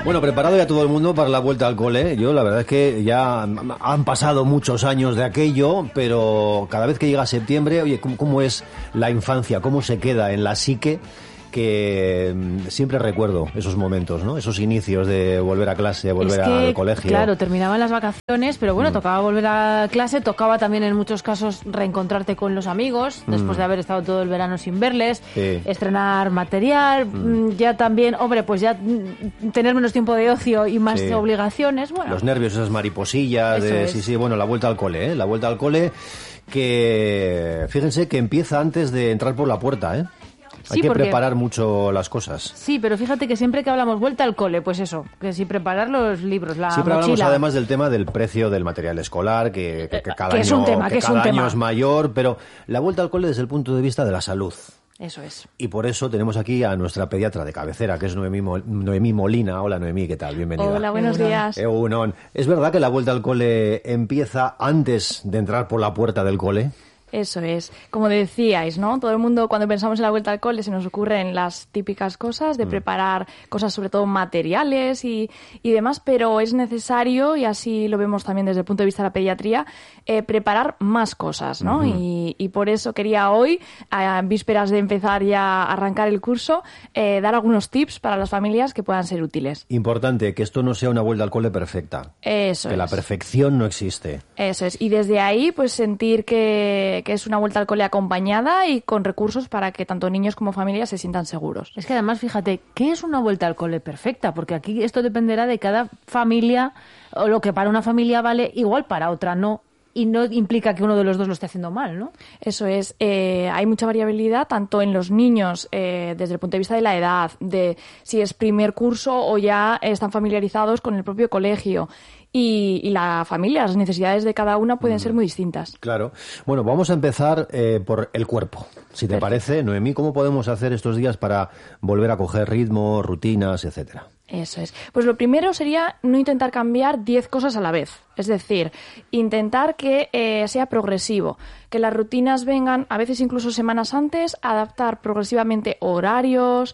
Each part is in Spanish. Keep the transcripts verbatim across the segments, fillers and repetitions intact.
Bueno, preparado ya todo el mundo para la vuelta al cole. Yo la verdad es que ya han pasado muchos años de aquello, pero cada vez que llega septiembre, oye, ¿cómo, cómo es la infancia? ¿Cómo se queda en la psique? Que siempre recuerdo esos momentos, ¿no? Esos inicios de volver a clase, volver es que, al colegio. Claro, terminaban las vacaciones, pero bueno, mm. tocaba tocaba volver a clase, tocaba también en muchos casos reencontrarte con los amigos, mm. después de haber estado todo el verano sin verles, sí. estrenar material, mm. ya también, hombre, pues ya tener menos tiempo de ocio y más sí. obligaciones, bueno. Los nervios, esas mariposillas, de, es. sí, sí, bueno, la vuelta al cole, ¿eh? La vuelta al cole que, fíjense que empieza antes de entrar por la puerta, ¿eh? Hay sí, que porque, preparar mucho las cosas. Sí, pero fíjate que siempre que hablamos vuelta al cole, pues eso, que si preparar los libros, la Siempre mochila. hablamos además del tema del precio del material escolar, que, que, que cada que año, es un tema, que que es cada un año tema. es mayor, pero la vuelta al cole desde el punto de vista de la salud. Eso es. Y por eso tenemos aquí a nuestra pediatra de cabecera, que es Noemí, Mo- Noemí Molina. Hola Noemí, ¿qué tal? Bienvenida. Hola, buenos días. Egunon. ¿Es verdad que la vuelta al cole empieza antes de entrar por la puerta del cole? Eso es. Como decíais, ¿no? Todo el mundo, cuando pensamos en la vuelta al cole, se nos ocurren las típicas cosas de mm. preparar cosas, sobre todo materiales y, y demás, pero es necesario, y así lo vemos también desde el punto de vista de la pediatría, eh, preparar más cosas, ¿no? Uh-huh. Y, y por eso quería hoy, a vísperas de empezar ya a arrancar el curso, eh, dar algunos tips para las familias que puedan ser útiles. Importante, que esto no sea una vuelta al cole perfecta. Eso que es. la perfección no existe. Eso es. Y desde ahí, pues sentir que que es una vuelta al cole acompañada y con recursos para que tanto niños como familias se sientan seguros. Es que además, fíjate, ¿qué es una vuelta al cole perfecta? Porque aquí esto dependerá de cada familia, o lo que para una familia vale, igual para otra no. Y no implica que uno de los dos lo esté haciendo mal, ¿no? Eso es. Eh, hay mucha variabilidad tanto en los niños, eh, desde el punto de vista de la edad, de si es primer curso o ya están familiarizados con el propio colegio. Y, y la familia, las necesidades de cada una pueden mm. ser muy distintas. Claro. Bueno, vamos a empezar eh, por el cuerpo. Si te Perfecto. parece, Noemí, ¿cómo podemos hacer estos días para volver a coger ritmo, rutinas, etcétera? Eso es. Pues lo primero sería no intentar cambiar diez cosas a la vez. Es decir, intentar que eh, sea progresivo, que las rutinas vengan, a veces incluso semanas antes, adaptar progresivamente horarios,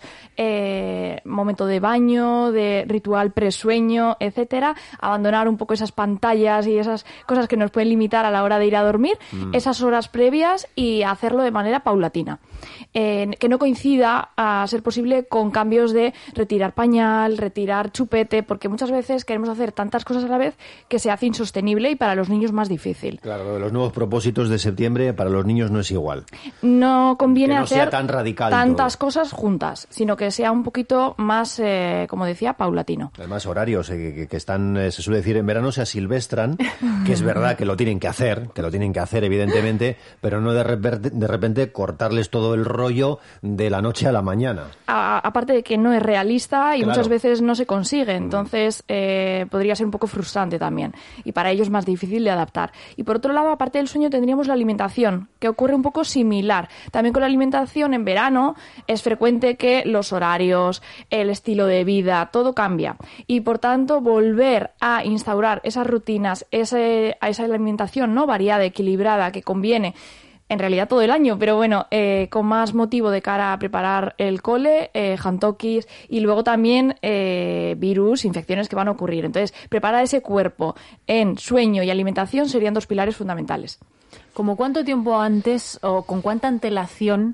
eh, momento de baño, de ritual presueño, etcétera, abandonar un poco esas pantallas y esas cosas que nos pueden limitar a la hora de ir a dormir, mm. esas horas previas y hacerlo de manera paulatina. Eh, que no coincida, a ser posible, con cambios de retirar pañal, retirar chupete, porque muchas veces queremos hacer tantas cosas a la vez que se hace insostenible y para los niños más difícil. Claro, los nuevos propósitos de septiembre para los niños no es igual. No conviene que no hacer sea tan radical tantas todo. cosas juntas, sino que sea un poquito más, eh, como decía, paulatino. Además, horarios eh, que, que están, eh, se suele decir, en verano se asilvestran, que es verdad que lo tienen que hacer, que lo tienen que hacer, evidentemente, pero no de repente, de repente cortarles todo el rollo de la noche a la mañana. A, aparte de que no es realista y claro. muchas veces no se consigue, entonces eh, podría ser un poco frustrante también. Y para ellos es más difícil de adaptar. Y por otro lado, aparte del sueño, tendríamos la alimentación, que ocurre un poco similar. También con la alimentación en verano es frecuente que los horarios, el estilo de vida, todo cambia. Y por tanto, volver a instaurar esas rutinas, ese, a esa alimentación no variada, equilibrada, que conviene en realidad todo el año, pero bueno, eh, con más motivo de cara a preparar el cole, eh, jantokis y luego también eh, virus, infecciones que van a ocurrir. Entonces, preparar ese cuerpo en sueño y alimentación serían dos pilares fundamentales. ¿Cómo cuánto tiempo antes o con cuánta antelación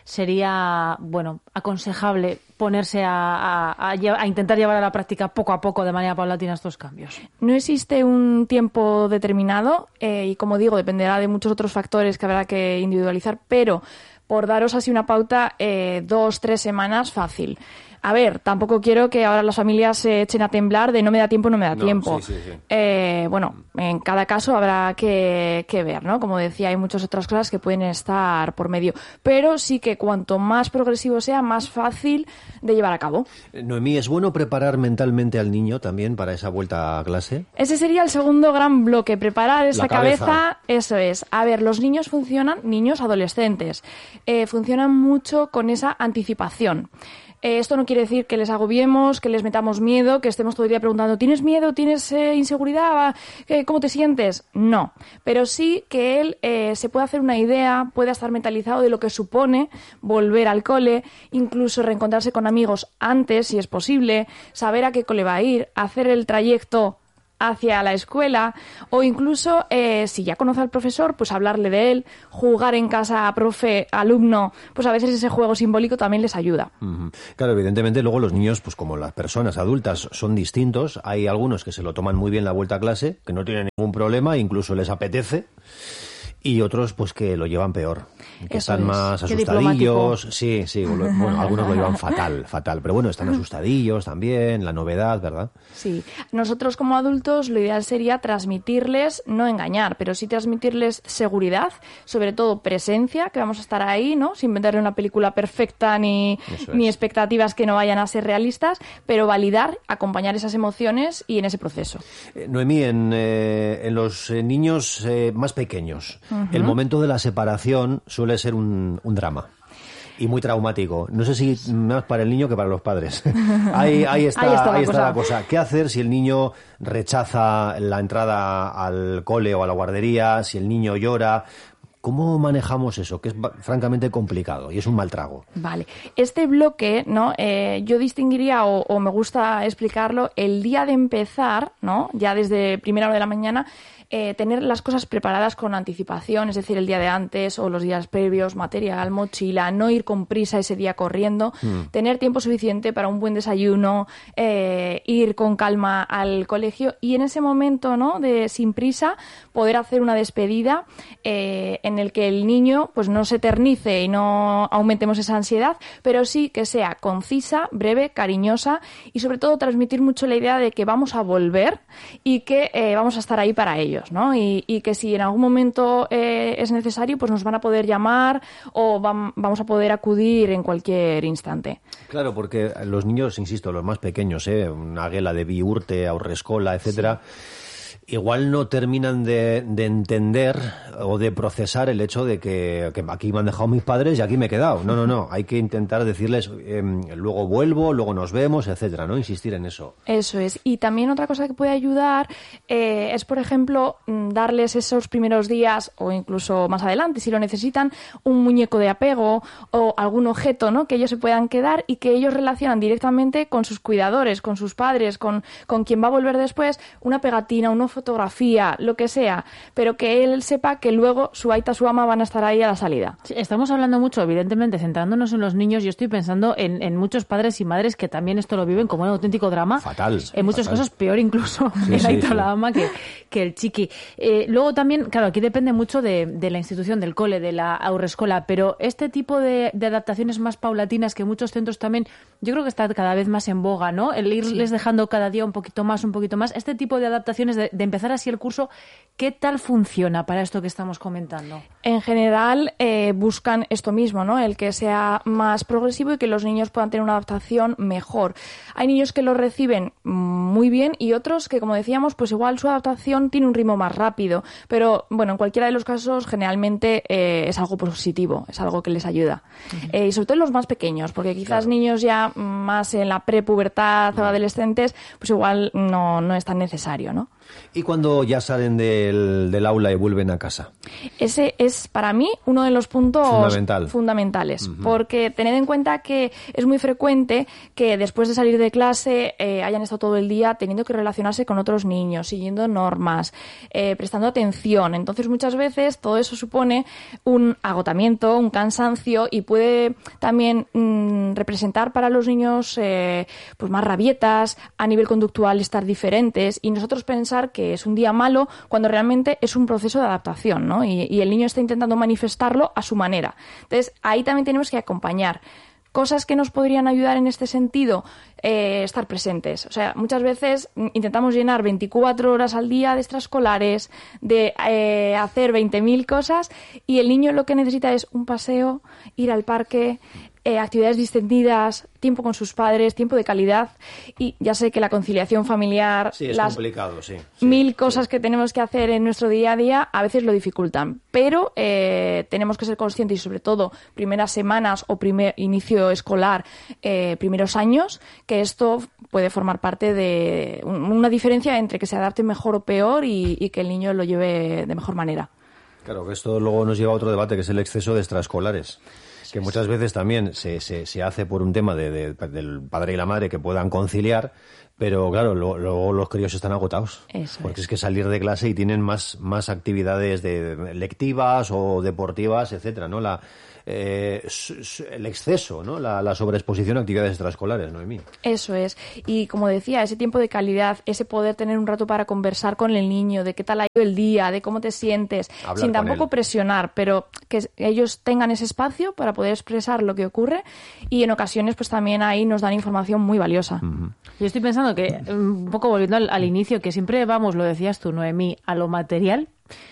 sería, bueno, aconsejable ponerse a, a, a intentar llevar a la práctica poco a poco, de manera paulatina, estos cambios? No existe un tiempo determinado eh, y, como digo, dependerá de muchos otros factores que habrá que individualizar, pero por daros así una pauta, eh, dos, tres semanas, fácil. A ver, tampoco quiero que ahora las familias se echen a temblar de no me da tiempo, no me da no, tiempo. Sí, sí, sí. Eh, bueno, en cada caso habrá que, que ver, ¿no? Como decía, hay muchas otras cosas que pueden estar por medio. Pero sí que cuanto más progresivo sea, más fácil de llevar a cabo. Noemí, ¿es bueno preparar mentalmente al niño también para esa vuelta a clase? Ese sería el segundo gran bloque, preparar esa cabeza. cabeza. Eso es. A ver, los niños funcionan, niños adolescentes, eh, funcionan mucho con esa anticipación. Eh, esto no quiere decir que les agobiemos, que les metamos miedo, que estemos todo el día preguntando, ¿tienes miedo? ¿Tienes eh, inseguridad? ¿Cómo te sientes? No, pero sí que él eh, se puede hacer una idea, puede estar mentalizado de lo que supone volver al cole, incluso reencontrarse con amigos antes, si es posible, saber a qué cole va a ir, hacer el trayecto hacia la escuela, o incluso eh, si ya conoce al profesor, pues hablarle de él, jugar en casa a profe, alumno, pues a veces ese juego simbólico también les ayuda. Uh-huh. Claro, evidentemente luego los niños, pues como las personas adultas son distintos, hay algunos que se lo toman muy bien la vuelta a clase, que no tienen ningún problema, incluso les apetece, y otros pues que lo llevan peor, que Eso están es. más Qué asustadillos, sí, sí, bueno, algunos lo llevan fatal, fatal, pero bueno, están asustadillos también, la novedad, ¿verdad? Sí, nosotros como adultos lo ideal sería transmitirles, no engañar, pero sí transmitirles seguridad, sobre todo presencia, que vamos a estar ahí, ¿no? Sin venderle una película perfecta ni, ni expectativas que no vayan a ser realistas, pero validar, acompañar esas emociones y en ese proceso. Eh, Noemí, en, eh, en los eh, niños eh, más pequeños, uh-huh. el momento de la separación suele ser un, un drama. Y muy traumático. No sé si más para el niño que para los padres. ahí, ahí está, ahí está, la, ahí está cosa. la cosa. ¿Qué hacer si el niño rechaza la entrada al cole o a la guardería? Si el niño llora. ¿Cómo manejamos eso? Que es francamente complicado y es un mal trago. Vale. Este bloque, ¿no? Eh, yo distinguiría o, o me gusta explicarlo el día de empezar, ¿no? Ya desde primera hora de la mañana. Eh, tener las cosas preparadas con anticipación, es decir, el día de antes o los días previos, material, mochila, no ir con prisa ese día corriendo, mm. tener tiempo suficiente para un buen desayuno, eh, ir con calma al colegio y en ese momento, ¿no? de sin prisa, poder hacer una despedida eh, en el que el niño pues no se eternice y no aumentemos esa ansiedad, pero sí que sea concisa, breve, cariñosa y sobre todo transmitir mucho la idea de que vamos a volver y que eh, vamos a estar ahí para ellos. ¿no? Y, y que si en algún momento eh, es necesario, pues nos van a poder llamar o vam, vamos a poder acudir en cualquier instante. Claro, porque los niños, insisto, los más pequeños, ¿eh? Una Águila de Biurte, Haurreskolak, etcétera, sí. Igual no terminan de, de entender o de procesar el hecho de que, que aquí me han dejado mis padres y aquí me he quedado. No, no, no. Hay que intentar decirles eh, luego vuelvo, luego nos vemos, etcétera, ¿no? Insistir en eso. Eso es. Y también otra cosa que puede ayudar eh, es, por ejemplo, darles esos primeros días o incluso más adelante, si lo necesitan, un muñeco de apego o algún objeto, ¿no? Que ellos se puedan quedar y que ellos relacionan directamente con sus cuidadores, con sus padres, con, con quien va a volver después, una pegatina, un fotografía, lo que sea, pero que él sepa que luego su aita, su ama van a estar ahí a la salida. Sí, estamos hablando mucho, evidentemente, centrándonos en los niños. Yo estoy pensando en, en muchos padres y madres que también esto lo viven como un auténtico drama. Fatal. En muchos fatal. casos peor incluso sí, el aita sí, o la ama que, que el chiqui. Eh, luego también, claro, aquí depende mucho de, de la institución, del cole, de la haurreskolak, pero este tipo de, de adaptaciones más paulatinas que muchos centros también, yo creo que está cada vez más en boga, ¿no? El irles sí. dejando cada día un poquito más, un poquito más. Este tipo de adaptaciones de, de empezar así el curso, ¿qué tal funciona para esto que estamos comentando? En general eh, buscan esto mismo, ¿no? El que sea más progresivo y que los niños puedan tener una adaptación mejor. Hay niños que lo reciben muy bien y otros que, como decíamos, pues igual su adaptación tiene un ritmo más rápido, pero bueno, en cualquiera de los casos generalmente eh, es algo positivo, es algo que les ayuda. Uh-huh. Eh, y sobre todo los más pequeños, porque quizás claro. niños ya más en la prepubertad uh-huh. o adolescentes, pues igual no, no es tan necesario, ¿no? ¿Y cuando ya salen del, del aula y vuelven a casa? Ese es, para mí, uno de los puntos Fundamental. fundamentales. Uh-huh. Porque tened en cuenta que es muy frecuente que después de salir de clase eh, hayan estado todo el día teniendo que relacionarse con otros niños, siguiendo normas, eh, prestando atención. Entonces, muchas veces todo eso supone un agotamiento, un cansancio y puede también mmm, representar para los niños eh, pues más rabietas, a nivel conductual estar diferentes y nosotros pensar que es un día malo cuando realmente es un proceso de adaptación, ¿no? Y, y el niño está intentando manifestarlo a su manera. Entonces, ahí también tenemos que acompañar. Cosas que nos podrían ayudar en este sentido, eh, estar presentes. O sea, muchas veces intentamos llenar veinticuatro horas al día de extraescolares, de eh, hacer veinte mil cosas y el niño lo que necesita es un paseo, ir al parque, eh, actividades distendidas, tiempo con sus padres, tiempo de calidad, y ya sé que la conciliación familiar, sí, es las complicado, sí, sí, mil cosas sí. que tenemos que hacer en nuestro día a día a veces lo dificultan, pero eh, tenemos que ser conscientes y sobre todo primeras semanas o primer inicio escolar, eh, primeros años, que esto puede formar parte de una diferencia entre que se adapte mejor o peor y, y que el niño lo lleve de mejor manera. Claro, que esto luego nos lleva a otro debate, que es el exceso de extraescolares, que muchas veces también se, se, se hace por un tema de, de, del padre y la madre que puedan conciliar, pero claro, luego lo, los críos están agotados. Eso porque es. es que salir de clase y tienen más, más actividades de, lectivas o deportivas, etcétera, ¿no? La, eh, el exceso, ¿no? La, la sobreexposición a actividades extraescolares, Noemí. Eso es. Y como decía, ese tiempo de calidad, ese poder tener un rato para conversar con el niño, de qué tal ha ido el día, de cómo te sientes, Hablar sin con tampoco él. presionar, pero que ellos tengan ese espacio para poder expresar lo que ocurre, y en ocasiones pues también ahí nos dan información muy valiosa. Uh-huh. Yo estoy pensando que, un poco volviendo al, al inicio, que siempre vamos, lo decías tú, Noemí, a lo material,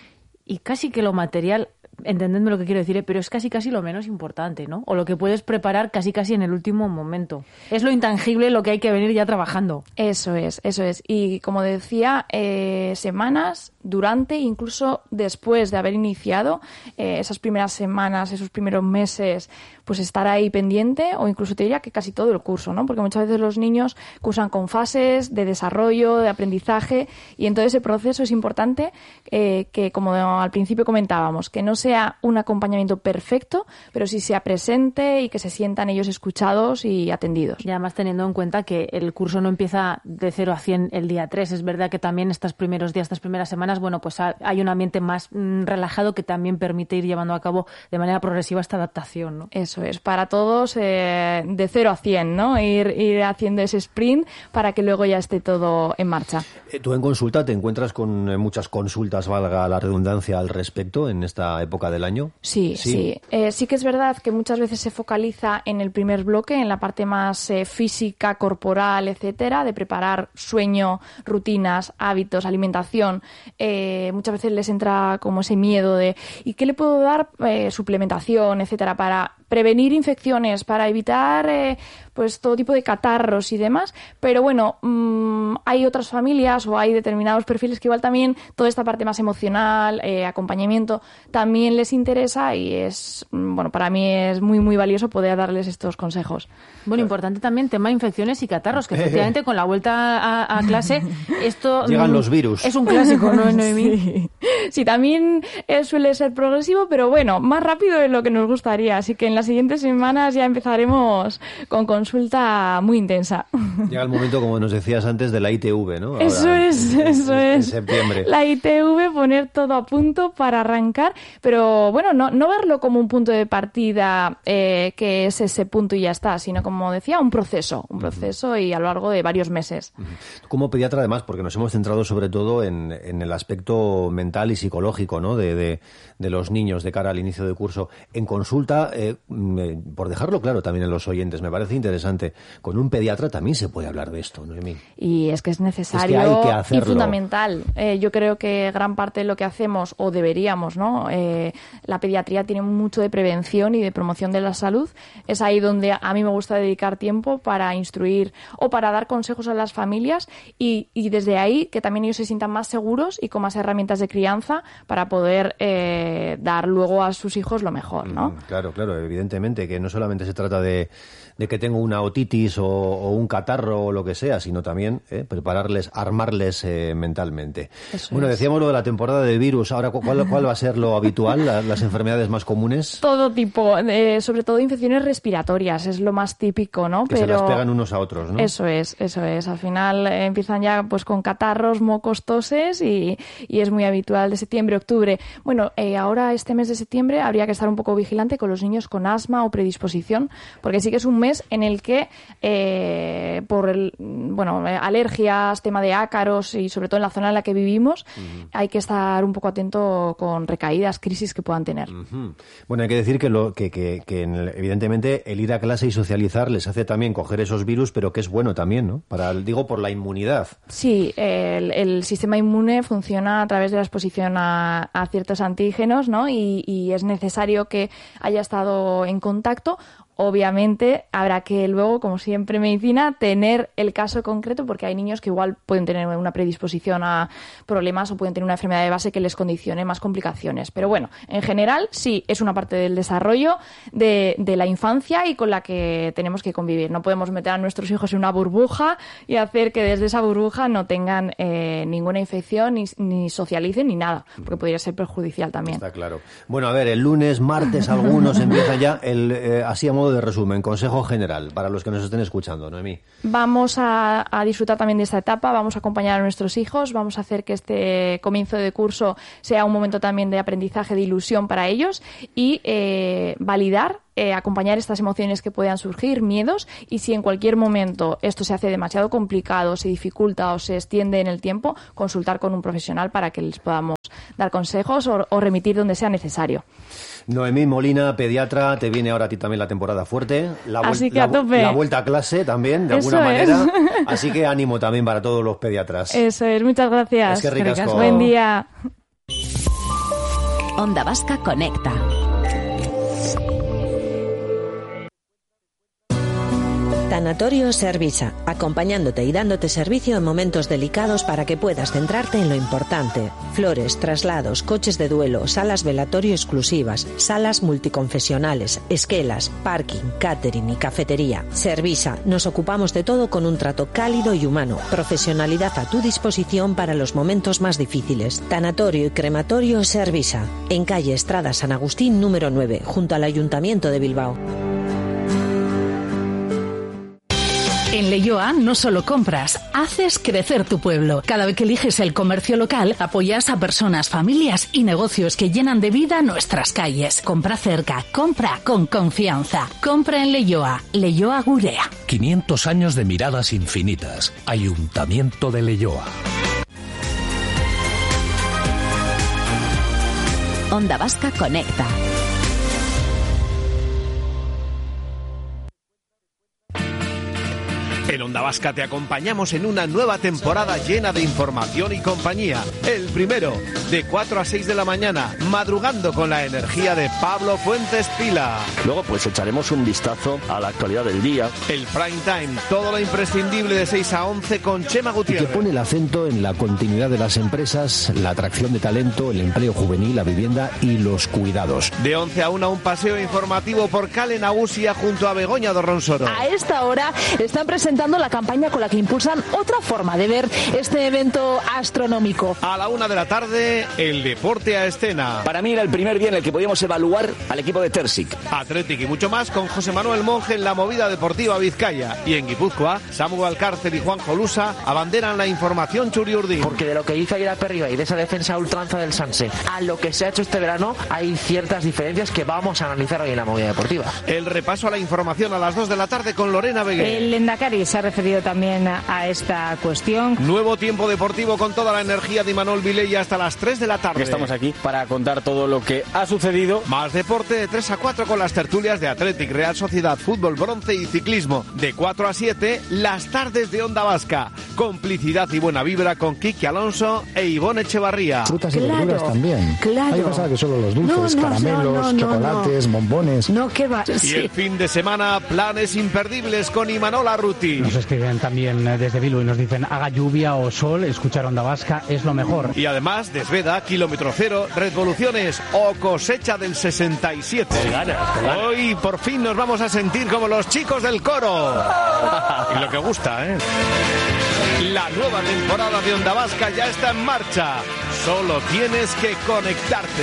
y casi que lo material, entendedme lo que quiero decir, ¿eh? Pero es casi casi lo menos importante, ¿no? O lo que puedes preparar casi casi en el último momento. Es lo intangible lo que hay que venir ya trabajando. Eso es, eso es. Y como decía, eh, semanas, durante, incluso después de haber iniciado, eh, esas primeras semanas, esos primeros meses, pues estar ahí pendiente, o incluso te diría que casi todo el curso, ¿no? Porque muchas veces los niños cursan con fases de desarrollo, de aprendizaje, y en todo ese proceso es importante eh, que, como al principio comentábamos, que no sea un acompañamiento perfecto, pero sí sea presente y que se sientan ellos escuchados y atendidos. Y además teniendo en cuenta que el curso no empieza de cero a cien el día tres. Es verdad que también estos primeros días, estas primeras semanas, bueno, pues hay un ambiente más mm, relajado que también permite ir llevando a cabo de manera progresiva esta adaptación, ¿no? Eso es, para todos eh, de cero a cien, ¿no? Ir, ir haciendo ese sprint para que luego ya esté todo en marcha. Eh, ¿Tú en consulta te encuentras con eh, muchas consultas, valga la redundancia, al respecto en esta época del año? Sí, sí. Sí, eh, sí que es verdad que muchas veces se focaliza en el primer bloque, en la parte más eh, física, corporal, etcétera, de preparar sueño, rutinas, hábitos, alimentación. Eh, muchas veces les entra como ese miedo de ¿y qué le puedo dar? Eh, suplementación, etcétera, para prevenir infecciones, para evitar eh, pues todo tipo de catarros y demás. Pero bueno, mmm, hay otras familias o hay determinados perfiles que igual también toda esta parte más emocional, eh, acompañamiento, también les interesa, y es, bueno, para mí es muy, muy valioso poder darles estos consejos. Bueno, importante también tema infecciones y catarros, que efectivamente con la vuelta a, a clase esto... Llegan mm, los virus. Es un clásico, ¿no, Noemí? Sí, sí, también eh, suele ser progresivo, pero bueno, más rápido de lo que nos gustaría. Así que en las siguientes semanas ya empezaremos con consulta muy intensa. Llega el momento, como nos decías antes, de la I T V, ¿no? Ahora, eso es, en, eso en, es. En septiembre. La I T V, poner todo a punto para arrancar, pero bueno, no, no verlo como un punto de partida eh, que es ese punto y ya está, sino como decía, un proceso, un proceso y a lo largo de varios meses. Uh-huh. Como pediatra, además, porque nos hemos centrado sobre todo en, en el aspecto mental y psicológico, ¿no? de, de, de los niños de cara al inicio de curso. En consulta, eh, me, por dejarlo claro también en los oyentes, me parece interesante, con un pediatra también se puede hablar de esto, Noemí. Y es que es necesario es que hay que hacerlo. Y fundamental. Eh, yo creo que gran parte de lo que hacemos, o deberíamos, ¿no? Eh, la pediatría tiene mucho de prevención y de promoción de la salud. Es ahí donde a mí me gusta dedicar tiempo para instruir o para dar consejos a las familias, y, y desde ahí que también ellos se sientan más seguros y con más herramientas de crianza para poder eh, dar luego a sus hijos lo mejor, ¿no? Mm, claro, claro, evidentemente que no solamente se trata de, de que tengo una otitis o, o un catarro o lo que sea, sino también eh, prepararles, armarles eh, mentalmente. Eso bueno, es. decíamos lo de la temporada de virus. Ahora, ¿cuál, cuál va a ser lo habitual, la, las enfermedades más comunes? Todo tipo, eh, sobre todo infecciones respiratorias, es lo más típico, ¿no? Que Pero se las pegan unos a otros, ¿no? Eso es, eso es. Al final eh, empiezan ya pues con catarros, mocos, toses, y, y es muy habitual de septiembre, octubre. Bueno, eh, ahora este mes de septiembre habría que estar un poco vigilante con los niños con asma o predisposición, porque sí que es un mes en el que eh, por el, bueno, eh, alergias, tema de ácaros y sobre todo en la zona en la que vivimos, uh-huh. hay que estar un poco atento con recaídas, crisis que puedan tener. Uh-huh. Bueno, hay que decir que, lo, que, que, que evidentemente el ir a clase y socializar les hace también coger esos virus, pero que es bueno también, ¿no? Para, digo, por la inmunidad. Sí, el, el sistema inmune funciona a través de la exposición a, a ciertos antígenos, ¿no? Y, y es necesario que haya estado en contacto obviamente habrá que luego, como siempre en medicina, tener el caso concreto, porque hay niños que igual pueden tener una predisposición a problemas o pueden tener una enfermedad de base que les condicione más complicaciones. Pero bueno, en general sí es una parte del desarrollo de, de la infancia y con la que tenemos que convivir. No podemos meter a nuestros hijos en una burbuja y hacer que desde esa burbuja no tengan eh, ninguna infección ni, ni socialicen ni nada, porque podría ser perjudicial también. Está claro. Bueno, a ver, el lunes, martes, algunos empiezan ya, el, eh, así a modo de resumen, consejo general para los que nos estén escuchando, Noemí. Vamos a, a disfrutar también de esta etapa, vamos a acompañar a nuestros hijos, vamos a hacer que este comienzo de curso sea un momento también de aprendizaje, de ilusión para ellos y eh, validar, eh, acompañar estas emociones que puedan surgir, miedos, y si en cualquier momento esto se hace demasiado complicado, se dificulta o se extiende en el tiempo, consultar con un profesional para que les podamos dar consejos o, o remitir donde sea necesario. Noemí Molina, pediatra, te viene ahora a ti también la temporada fuerte. La Así que a tope. La vuelta a clase también, de Eso alguna es. manera. Así que ánimo también para todos los pediatras. Eso es, muchas gracias. Es que ricasco. Buen día. Onda Vasca Conecta. Tanatorio Servisa, acompañándote y dándote servicio en momentos delicados para que puedas centrarte en lo importante. Flores, traslados, coches de duelo, salas velatorio exclusivas, salas multiconfesionales, esquelas, parking, catering y cafetería. Servisa, nos ocupamos de todo con un trato cálido y humano. Profesionalidad a tu disposición para los momentos más difíciles. Tanatorio y crematorio Servisa, en calle Estrada San Agustín número nueve, junto al Ayuntamiento de Bilbao. En Leioa no solo compras, haces crecer tu pueblo. Cada vez que eliges el comercio local, apoyas a personas, familias y negocios que llenan de vida nuestras calles. Compra cerca, compra con confianza. Compra en Leioa, Leioa Gurea. quinientos años de miradas infinitas. Ayuntamiento de Leioa. Onda Vasca Conecta. En Onda Vasca te acompañamos en una nueva temporada llena de información y compañía. El primero, de cuatro a seis de la mañana, madrugando con la energía de Pablo Fuentes Pila. Luego pues echaremos un vistazo a la actualidad del día. El prime time, todo lo imprescindible de seis a once con Chema Que Gutiérrez. pone el acento en la continuidad de las empresas, la atracción de talento, el empleo juvenil, la vivienda y los cuidados. De once a una, un paseo informativo por Cale Nagusia junto a Begoña Dorronsoro. A esta hora están presentando la campaña con la que impulsan otra forma de ver este evento astronómico. A la una de la tarde, el deporte a escena. Para mí era el primer día en el que podíamos evaluar al equipo de Tersic. Atlético y mucho más con José Manuel Monge en la movida deportiva Vizcaya. Y en Guipúzcoa, Samu Alcárcel y Juan Jolusa abanderan la información Churiurdín. Porque de lo que hizo ayer a Perriba y de esa defensa a ultranza del Sanse a lo que se ha hecho este verano, hay ciertas diferencias que vamos a analizar hoy en la movida deportiva. El repaso a la información a las dos de la tarde con Lorena Beguer. El Endacari se ha referido también a esta cuestión. Nuevo tiempo deportivo con toda la energía de Imanol Vilella hasta las tres de la tarde. Estamos aquí para contar todo lo que ha sucedido. Más deporte de tres a cuatro con las tertulias de Athletic, Real Sociedad, Fútbol, Bronce y Ciclismo. De cuatro a siete, las tardes de Onda Vasca. Complicidad y buena vibra con Kiki Alonso e Ivonne Echevarría. Frutas y claro, verduras también. Claro. Hay que pensar que solo los dulces, no, no, caramelos, no, no, no, chocolates, no. bombones. No, ¿qué va? Y sí. El fin de semana, planes imperdibles con Imanol Arruti. Nos escriben también desde Bilbao y nos dicen haga lluvia o sol, escuchar Onda Vasca es lo mejor. Y además, Desveda, Kilómetro Cero, Revoluciones o Cosecha del sesenta y siete. Qué ganas, qué ganas. Hoy por fin nos vamos a sentir como los chicos del coro. Y lo que gusta, ¿eh? La nueva temporada de Onda Vasca ya está en marcha. Solo tienes que conectarte.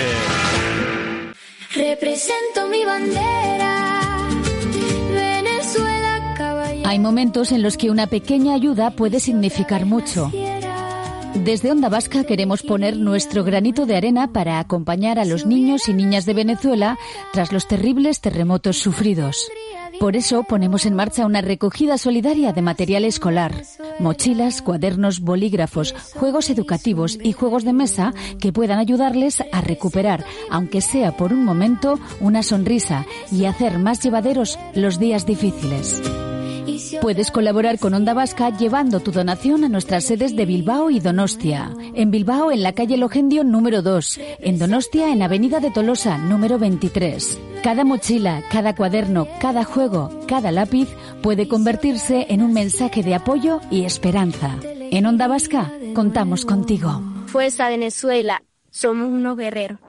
Represento mi bandera, Venezuela, caballero. Hay momentos en los que una pequeña ayuda puede significar mucho. Desde Onda Vasca queremos poner nuestro granito de arena para acompañar a los niños y niñas de Venezuela tras los terribles terremotos sufridos. Por eso ponemos en marcha una recogida solidaria de material escolar, mochilas, cuadernos, bolígrafos, juegos educativos y juegos de mesa que puedan ayudarles a recuperar, aunque sea por un momento, una sonrisa y hacer más llevaderos los días difíciles. Puedes colaborar con Onda Vasca llevando tu donación a nuestras sedes de Bilbao y Donostia. En Bilbao, en la calle Logendio número dos. En Donostia, en Avenida de Tolosa número veintitrés. Cada mochila, cada cuaderno, cada juego, cada lápiz puede convertirse en un mensaje de apoyo y esperanza. En Onda Vasca contamos contigo. Fuerza Venezuela, somos unos guerreros.